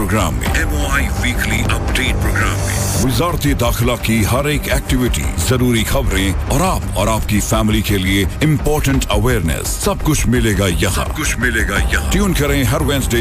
Programme में, MOI weekly update programme में वजारत दाखिला की हर एक एक्टिविटी, जरूरी खबरें और आपकी फैमिली के लिए इम्पोर्टेंट अवेयरनेस, सब कुछ मिलेगा यहाँ। ट्यून करें हर वेडनेसडे